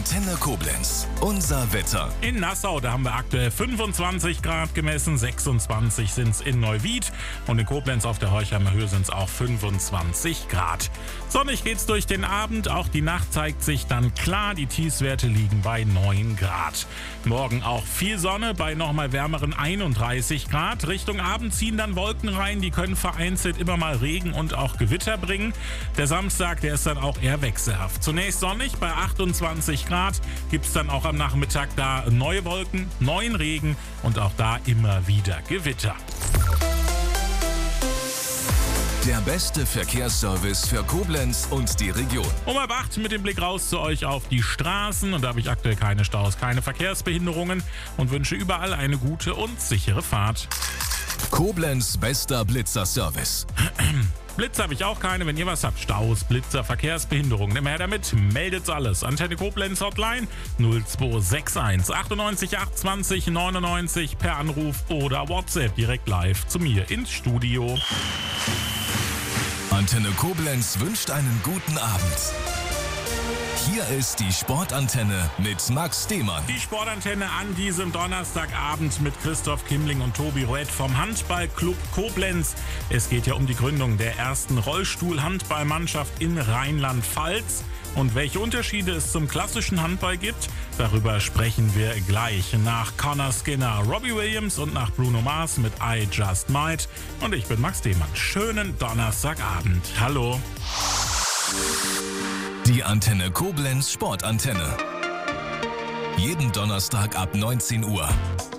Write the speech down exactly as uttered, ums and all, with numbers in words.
Antenne Koblenz. Unser Wetter. In Nassau, da haben wir aktuell fünfundzwanzig Grad gemessen, sechsundzwanzig sind es in Neuwied und in Koblenz auf der Horchheimer Höhe sind es auch fünfundzwanzig Grad. Sonnig geht's durch den Abend, auch die Nacht zeigt sich dann klar, die Tiefstwerte liegen bei neun Grad. Morgen auch viel Sonne bei nochmal wärmeren einunddreißig Grad. Richtung Abend ziehen dann Wolken rein, die können vereinzelt immer mal Regen und auch Gewitter bringen. Der Samstag, der ist dann auch eher wechselhaft. Zunächst sonnig bei achtundzwanzig Grad, gibt es dann auch am Nachmittag da neue Wolken, neuen Regen und auch da immer wieder Gewitter. Der beste Verkehrsservice für Koblenz und die Region. Um halb acht mit dem Blick raus zu euch auf die Straßen. Und da habe ich aktuell keine Staus, keine Verkehrsbehinderungen und wünsche überall eine gute und sichere Fahrt. Koblenz bester Blitzer-Service. Blitz habe ich auch keine. Wenn ihr was habt, Staus, Blitzer, Verkehrsbehinderungen, immer her damit. Meldet's alles. Antenne Koblenz Hotline null zwei sechs eins achtundneunzig achtundzwanzig neunundneunzig per Anruf oder WhatsApp direkt live zu mir ins Studio. Antenne Koblenz wünscht einen guten Abend. Hier ist die Sportantenne mit Max Demann. Die Sportantenne an diesem Donnerstagabend mit Christoph Kimmling und Tobi Roeth vom Handballclub Koblenz. Es geht ja um die Gründung der ersten Rollstuhl-Handballmannschaft in Rheinland-Pfalz. Und welche Unterschiede es zum klassischen Handball gibt, darüber sprechen wir gleich nach Connor Skinner, Robbie Williams und nach Bruno Mars mit I Just Might. Und ich bin Max Demann. Schönen Donnerstagabend. Hallo. Die Antenne Koblenz Sportantenne. Jeden Donnerstag ab neunzehn Uhr.